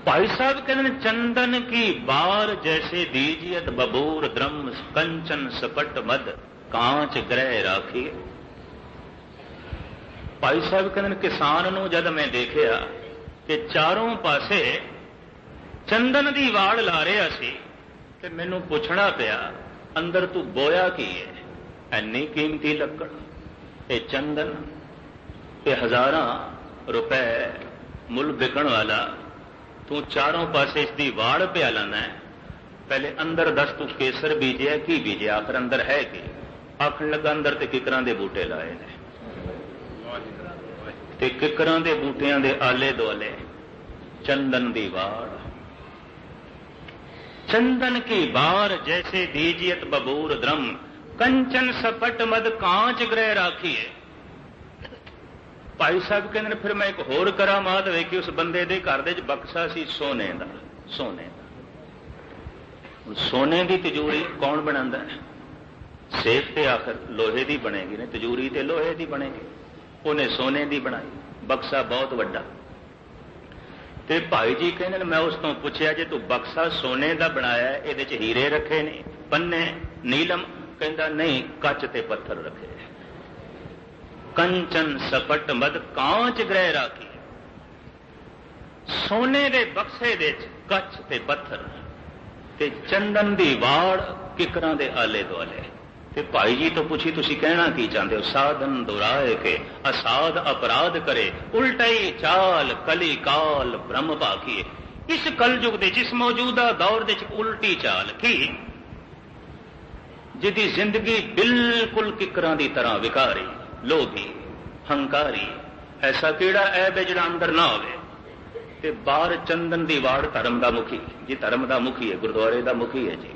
भाई साहब कहते हैं चंदन की बार जैसे दीजियत बबूर द्रम कंचन सपट मद कांच ग्रह राखिए। भाई साहब कहते हैं किसान नूं जद मैं देखिया कि चारों पासे चंदन की वाड़ ला रहा सी ते मैनू पुछना पिया अंदर तू बोया की है, इन्नी कीमती लकड़, ये चंदन, ये हजारां रुपए मुल बिकण वाला, तू चारों पासे इसकी वाड़ पिया लाना है। पहले अंदर दस तू केसर बीजिया की बीजिया, आखिर अंदर है कि आखन लगा अंदर ते किकरां दे बूटे लाए ने, ते किकरां दे बूटियां दे आले दुआले चंदन दी वाड़। चंदन की बार जैसे दीजियत बबूर द्रम कंचन सपट मद कांच ग्रह राखिए। भाई साहब कहते फिर मैं एक होर करामात वेखी, उस बंदे दे घर दे बक्सा सी सोने दा, सोने दा। सोने की तिजोरी कौन बनांदा है? सेफ ते आखिर लोहे की बनेगी ने, तिजोरी ते लोहे की बनेगी, उन्हें सोने की बनाई, बक्सा बहुत वड्डा। ते भाई जी कहने मैं उस तो पूछया जे तू बक्सा सोने का बनाया है, ये हीरे रखे ने, पन्ने नीलम? कहता नहीं, कच ते पत्थर रखे। कंचन सपट मद कांच ग्रह राखी। सोने दे बक्से दे कच ते पत्थर ते चंदन दी वाड़ किकरां दे आले दुआले। ते भाई जी तो पूछी तुसी कहना की चाहते हो? साधन दुराए के असाध अपराध करे, उल्टाई चाल कली काल ब्रह्म भाखिए। इस कलयुग दे जिस मौजूदा दौर दे उल्टी चाल की, जिदी जिंदगी बिल्कुल किकरां दी तरह विकारी, लोभी, हंकारी, ऐसा केड़ा ऐब है जिहड़ा अंदर ना होवे। ते बाहर चंदन दी वाड़ धर्म दा मुखी जी, धर्म दा मुखी है, गुरुद्वारे दा मुखी है जी,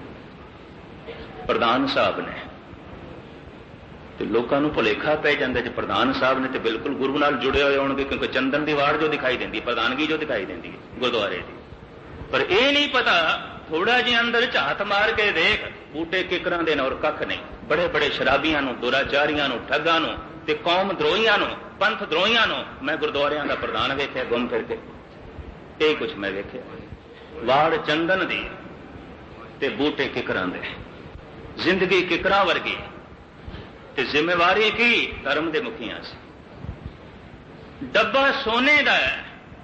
प्रधान साहब ने। तो लोगों को भुलेखा पै जाता है प्रधान साहब ने तो बिल्कुल गुरु नाल जुड़े हुए होंगे, क्योंकि चंदन की वाड़ जो दिखाई देती, प्रधानगी जो दिखाई देती है गुरुद्वारे की। पर यह नहीं पता, थोड़ा जिहा अंदर झात मार के देख, बूटे किकरां दे ने और कख नहीं। बड़े बड़े शराबियां नूं, दुराचारियां नूं, ठगां नूं ते कौम द्रोहियां नूं, पंथ द्रोहियां नूं मैं गुरुद्वारियां दा प्रधान वेखिया घुम फिर के। यही कुछ मैं वेखिया, वाड़ चंदन दी ते बूटे किकरां दे, जिंदगी किकरां वर्गी ते जिम्मेवारी की धर्म दे मुखियां से। डब्बा सोने दा है,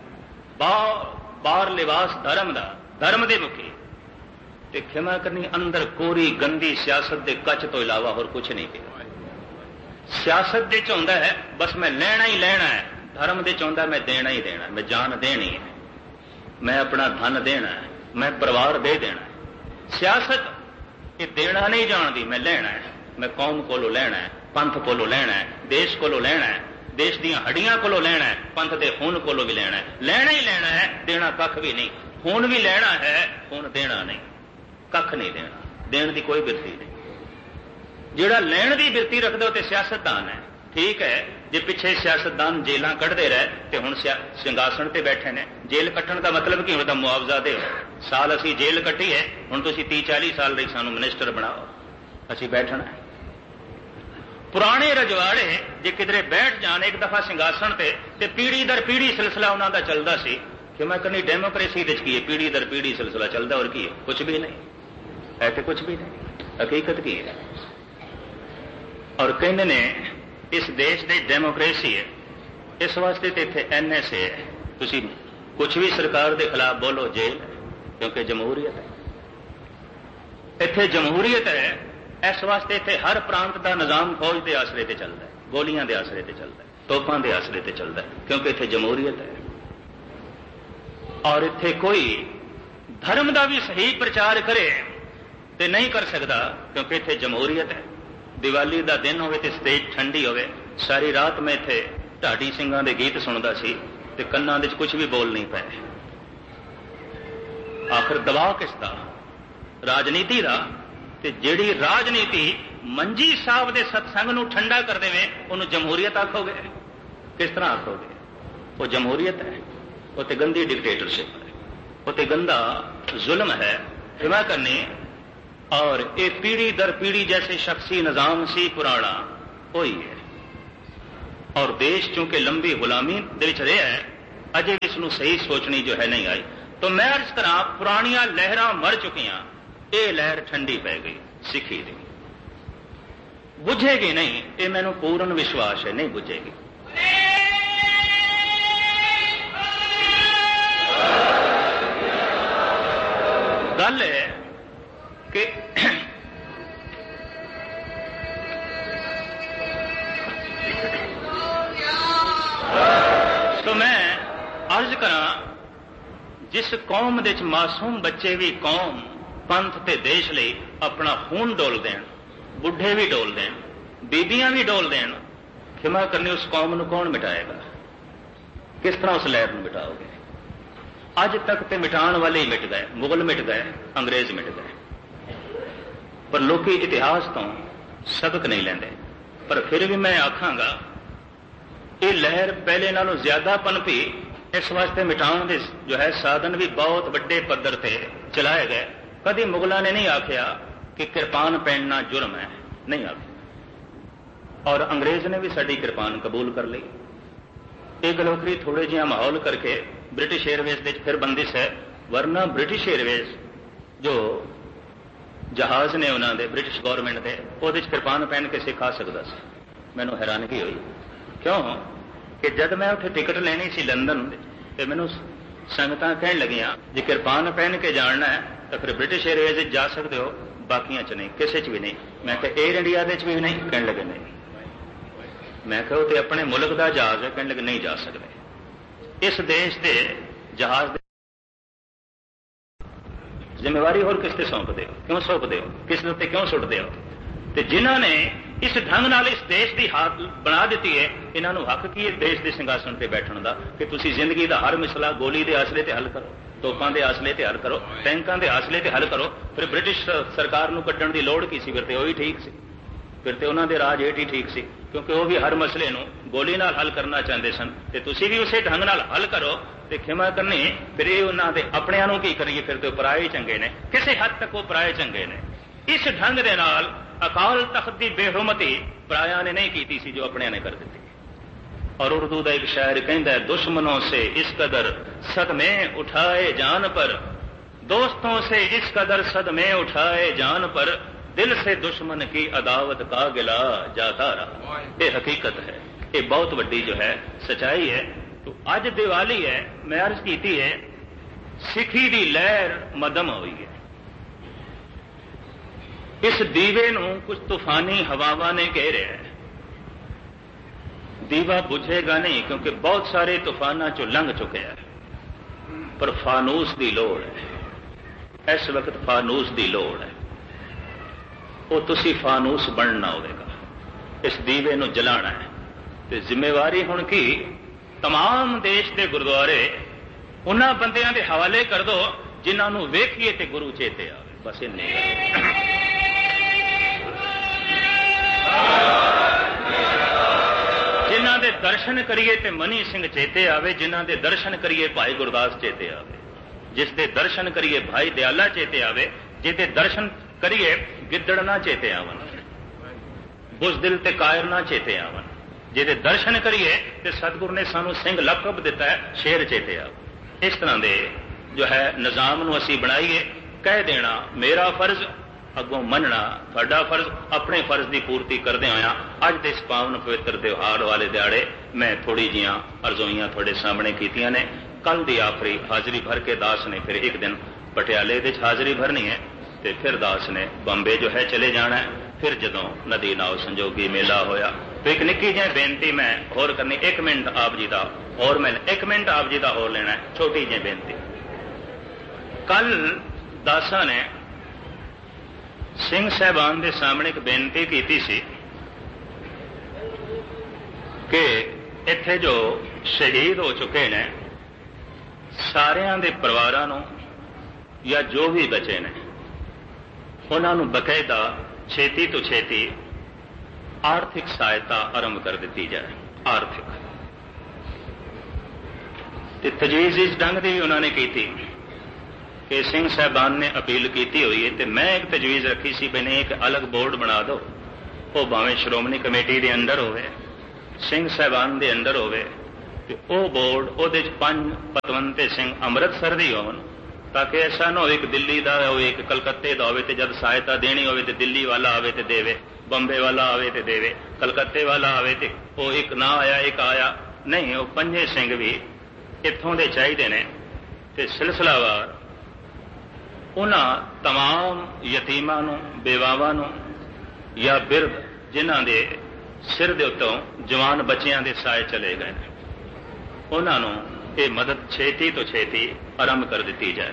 बाहर लिबास धर्म दा, धर्म दे मुखी ते खिमा करनी अंदर कोरी गंदी सियासत दे कच तो इलावा और कुछ नहीं किया। सियासत दे चाहता है बस मैं लेना ही लेना है, धर्म दे चाहता मैं देना ही देना, मैं जान देनी है, मैं अपना धन देना है, मैं परिवार दे देना है। सियासत ये देना नहीं जानती, मैं लेना है, मैं कौम कोलो लेना है, पंथ कोलो लेना है, देश कोलो लेना है, देश दीयां हड्डियां कोलो लेना है, पंथ दे खून कोलो भी लेना है। लेना ही लेना है, देना कख भी नहीं। खून भी लेना है, खून देना नहीं, कख नहीं देना, देने की कोई बिरती नहीं। जिहड़ा लैण की बिरती रखदा ते सियासतदान है। ठीक है, जे पिछे सियासतदान जेलां कढ़दे रहे ते हुण सिंघासन ते बैठे ने, जेल कट्टण का मतलब की होता? मुआवजा दे, साल असी जेल कट्टी है, हुण तुसीं 30-40 साल लई सानूं मिनिस्टर बनाओ, असी बैठना है। पुराने रजवाड़े जे किधरे बैठ जाने एक दफा सिंघासन ते पीढ़ी दर पीढ़ी सिलसिला उन्हां दा चलदा सी कि मैं कहनी डेमोक्रेसी दे की है, पीढ़ी दर पीढ़ी सिलसिला चलदा, और की है? कुछ भी नहीं है, तो कुछ भी नहीं, हकीकत की है। और कहने ने इस देश दे डेमोक्रेसी है, इस वास्ते तो इत्थे NSA है, तुसी कुछ भी सरकार के खिलाफ बोलो जेल, क्योंकि जमहूरीयत है। इत्थे जमहूरीयत है, इस वास्ते इत्थे हर प्रांत का निजाम फौज के आसरे ते चलता है, गोलियां के आसरे ते चलता है, तोपां के आसरे ते चलता है, क्योंकि इत्थे जमहूरीयत है। और इत्थे कोई धर्म का भी सही प्रचार करे तो नहीं कर सकता, क्योंकि इत्थे जमहूरीयत है। दिवाली का दिन होवे ते स्टेज ठंडी होवे, सारी रात मैं इत्थे ढाडी सिंघां दे गीत सुनदा सी ते कन्नां दे कुछ भी बोल नहीं पाए। आखिर दबाव किसदा? राजनीति का। ते जिहड़ी राजनीति मंजी साहब दे सत्संग नूं ठंडा कर देवे, उहनूं जमहूरीयत आखोगे? किस तरह आखोगे? वो जमहूरीयत है, वो ते गंदी डिक्टेटरशिप है, वो ते गंदा जुल्म है, हिमा करनी। और ये पीढ़ी दर पीढ़ी जैसे शख्सी निजाम सी पुराना वही है। और देश चूंकि लंबी गुलामी दे विच रहा है, अजे इसनूं सही सोचनी जो है नहीं आई। तो मैं अर्ज करा पुरानियां लहरां मर चुकियां, ये लहर ठंडी पै गई सिखी दी। बुझेगी नहीं, ये मैनू पूर्ण विश्वास है, नहीं बुझेगी। गल है कि तो मैं अर्ज करा जिस कौम दे मासूम बच्चे भी कौम पंथ ते देश लिए अपना खून डोल देन, बुढ़े भी डोल देन, बीबियां भी डोल देन, खिमा करनी उस कौम को कौन मिटाएगा? किस तरह उस लहर में मिटाओगे? अज तक तो मिटाण वाले ही मिट गए, मुगल मिट गए, अंग्रेज मिट गए, पर लोग इतिहास तो सबक नहीं लेंदे। पर फिर भी मैं आखांगा ये लहर पहले नालों ज्यादा पनपी, इस वास्ते मिटाने के जो है साधन भी बहुत बड़े पद्धर से चलाए गए। कभी मुगलों ने नहीं आख्या कि किरपान पहनना जुर्म है, नहीं आख्या, और अंग्रेज ने भी साड़ी किरपान कबूल कर ली। एक गलोकरी थोड़े जिहा माहौल करके ब्रिटिश एयरवेज के फिर बंदिश है, वरना ब्रिटिश एयरवेज जो जहाज ने उन्होंने ब्रिटिश गौरमेंट के वो किरपान पहन के सिखा सकता सी। मैनू हैरानगी हुई, क्यों कि जब मैं उत्थे टिकट लेनी सी लंदन, तो मैनू संगत कह लगियां जी किरपान पहन के जाना है तो फिर ब्रिटिश एयरवेज जा सकते हो, बाकियां च नहीं, किसी च भी नहीं। मैं एयर इंडिया भी नहीं, कहने लगे नहीं। मैं कहो तो अपने मुल्क का जहाज है, कहने लगे नहीं जा सकते। इस देश के जहाज जिम्मेवारी होर किसते सौंपते हो, क्यों सौंपते हो, किस उत्ते क्यों सुटते हो? तो जिन्होंने इस ढंग नाल इस देश की हालत बना दी है, इन्हों हक की है देश के सिंघासन पर बैठने का कि तुसी जिंदगी का हर मसला गोली के आसले ते हल करो, तोपां के आसले ते हल करो, टैंकां के आसले ते हल करो। फिर ब्रिटिश सरकार को कड्ढण की लोड़ की सी? फिर तो वही ठीक सी, फिर तो उन्होंने राज हेठ ही ठीक सी, क्योंकि वह भी हर मसले को गोली नाल हल करना चाहते सन। तो तुसी भी उस ढंग नाल हल करो, तो खिमा करनी फिर ये उन्होंने अपनिਆਂ ਨੂੰ की करिए, फिर तो पराए चंगे ने, किसी हद तक वो पराए चंगे ने। इस ढंग के नाल अकाल तख्त की बेहुरमती पराया ने नहीं की सी, जो अपने ने कर दी। और उर्दू का एक शायर कहता है, दुश्मनों से इस कदर सदमे उठाए जान पर, दोस्तों से इस कदर सदमे उठाए जान पर, दिल से दुश्मन की अदावत का गिला जाता रहा। ये हकीकत है, ये बहुत बड़ी जो है सच्चाई है। तो अज दिवाली है, मैं अर्ज की है सिखी की लहर मदम हुई है। इस दीवे नूं कुछ तूफानी हवावां ने घेरिया है। दीवा बुझेगा नहीं, क्योंकि बहुत सारे तूफाना चो लंघ चुके हैं, पर फानूस की लोड़ है। इस वक्त फानूस की लोड़ है, वो तुसी फानूस बनना होगा, इस दीवे नूं जलाना है। तो जिम्मेवारी हुण की तमाम देश के गुरुद्वारे उन्हां बंदियां दे हवाले कर दो जिन्हां वेखिए ते गुरु चेते आवे। बस इन्नी जिन्हां दे दर्शन करिए ते मनी सिंह चेते आवे, जिन्हां दे दर्शन करिए भाई गुरदास चेते आवे, जिस दे दर्शन करिए भाई दयाला चेते आवे, जिहदे दर्शन करिए गिद्दड़ ना चेते आवन, बुज़दिल ते कायर ना चेते आवन, जिहदे दर्शन करिए ते सतगुरु ने सानू सिंह लकब दिता है, शेर चेते आवे। इस तरह के जो है निजाम नूं असीं बनाइए। कह देना मेरा फर्ज, अगों मनना तुहाडा फर्ज। अपने फर्ज की पूर्ति करदे होया अज दे इस पावन पवित्र त्योहार वाले दिहाड़े मैं थोड़ी जिहियां अर्जोइयां तुहाडे सामने कीतियां ने। कल दी आखिरी हाजरी भर के दास ने फिर एक दिन पटियाले दे हाजरी भरनी है, तो फिर दास ने बंबे जो है चले जाना है। फिर जदों नदी नाव संजोगी मेला होया तो एक निक्की जी बेनती मैं होर करनी, 1 मिनट आप जी का, और मैं 1 मिनट आप जी का होर लेना है, छोटी जी बेनती। कल दासा ने सिंह साहबान के सामने एक बेनती की सी कि इत्थे जो शहीद हो चुके ने सारियां दे परिवारां नूं या जो भी बचे ने उन्हां नूं बकायदा छेती तो छेती आर्थिक सहायता आरंभ कर दी जाए। आर्थिक तजवीज़ इस ढंग की भी उन्होंने की थी कि सिंह साहबान ने अपील की हुई है, तो मैं एक तजवीज़ रखी सी भी नहीं एक अलग बोर्ड बना दो, वो भावें श्रोमणी कमेटी के अंदर होवे, सिंह साहबान के अंदर होवे, ਤੇ ਉਹ ਬੋਰਡ ਉਹਦੇ 'ਚ 5 ਪਤਵੰਤੇ ਸਿੰਘ ਅੰਮ੍ਰਿਤਸਰ ਦੇ ਹੋਣ, ਤਾਂ ਕਿ ਐਸਾ ਨਾ ਹੋਵੇ ਇੱਕ ਦਿੱਲੀ ਦਾ ਹੋਵੇ, ਇੱਕ ਕਲਕੱਤੇ ਦਾ ਹੋਵੇ, ਤੇ ਜਦ ਸਹਾਇਤਾ ਦੇਣੀ ਹੋਵੇ ਤੇ ਦਿੱਲੀ ਵਾਲਾ ਆਵੇ ਤੇ ਦੇਵੇ, ਬੰਬੇ ਵਾਲਾ ਆਵੇ ਤੇ ਦੇਵੇ, ਕਲਕੱਤੇ ਵਾਲਾ ਆਵੇ ਤੇ ਉਹ ਇੱਕ ਨਾ ਆਇਆ ਇੱਕ ਆਇਆ। ਨਹੀਂ, ਉਹ 5 ਸਿੰਘ ਵੀ ਇੱਥੋਂ ਦੇ ਚਾਹੀਦੇ ਨੇ। ਤੇ ਸਿਲਸਿਲਾਵਾਰ ਉਹਨਾਂ तमाम ਯਤੀਮਾਂ ਨੂੰ, ਬੇਵਾਵਾਂ ਨੂੰ ਜਾਂ ਬਿਰਧ ਜਿਨ੍ਹਾਂ ਦੇ ਸਿਰ ਦੇ ਉੱਤੋਂ ਜਵਾਨ ਬੱਚਿਆਂ ਦੇ ਸਾਏ ਚਲੇ ਗਏ ਨੇ, ਉਹਨਾਂ ਨੂੰ ਇਹ ਮਦਦ ਛੇਤੀ ਤੋਂ ਛੇਤੀ ਆਰੰਭ ਕਰ ਦਿੱਤੀ ਜਾਏ।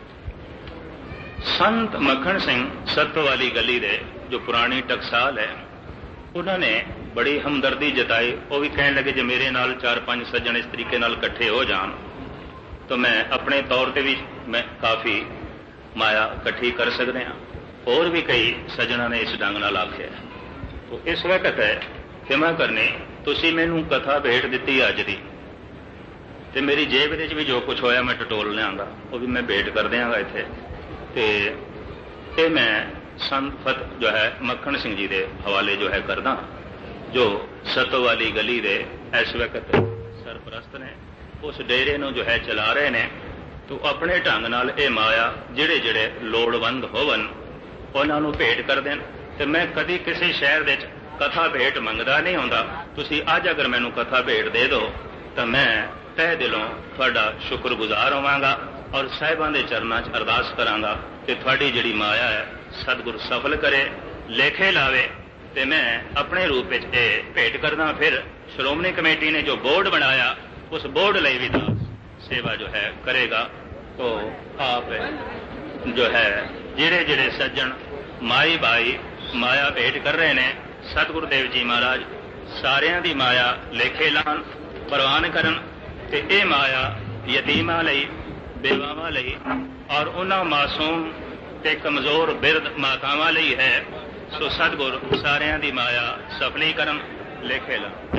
ਸੰਤ ਮੱਖਣ ਸਿੰਘ ਸੱਤੋ ਵਾਲੀ ਗਲੀ ਦੇ ਜੋ ਪੁਰਾਣੀ ਟਕਸਾਲ ਹੈ, ਉਹਨਾਂ ਨੇ ਬੜੀ ਹਮਦਰਦੀ ਜਤਾਈ। ਉਹ ਵੀ ਕਹਿਣ ਲੱਗੇ ਜੇ ਮੇਰੇ ਨਾਲ 4-5 ਸੱਜਣ ਇਸ ਤਰੀਕੇ ਨਾਲ ਇਕੱਠੇ ਹੋ ਜਾਣ ਤਾਂ ਮੈਂ ਆਪਣੇ ਤੌਰ ਤੇ ਵੀ ਮੈਂ ਕਾਫੀ ਮਾਇਆ ਇਕੱਠੀ ਕਰ ਸਕਦੇ ਹਾਂ। ਹੋਰ ਵੀ ਕਈ ਸੱਜਣਾਂ ਨੇ ਇਸ ਢੰਗ ਨਾਲ ਆਖਿਆ। तो इस वक्त है खिमा करनी, तुसी मैनू कथा भेट दी अज की, तो मेरी जेब भी जो कुछ होया मैं टटोल लियांगा, वो भी मैं भेट कर देंगा इत्थे। ते मैं संत फत जो है मक्खण सिंह जी के हवाले जो है करदा, जो सतो वाली गली दे इस वक्त सरप्रस्त ने, उस डेरे नूं जो है चला रहे ने। तो अपने ढंग नाल ये माया जिहड़े जिहड़े लोड़वंद होवन उन्हां नूं भेट कर देन। ते मैं कदी किसी शहर दे कथा भेट मंगदा नहीं हुंदा। तुसीं अज अगर मैनूं कथा भेट दे दो तो मैं तह दिलों तुहाडा शुक्रगुजार होवांगा और साहिबां दे चरनां 'च अरदास करांगा कि तुहाडी जिहड़ी माया है सतगुर सफल करे, लेखे लावे। ते मैं अपने रूप में ये भेट करदा। फिर श्रोमणी कमेटी ने जो बोर्ड बनाया उस बोर्ड लई भी सेवा जो है करेगा। तो आप जो है जिहड़े जिहड़े सज्जन माई बाई माया भेट कर रहे हैं, सतगुरुदेव जी महाराज सारियां दी माया लेखे लान प्रवान करन। ते ये माया यतीमां लई, बेवावां लई और उन्हां मासूम ते कमजोर बिरध मातावां लई है। सो सतगुर सारियां दी माया सफली करन, लेखे लान।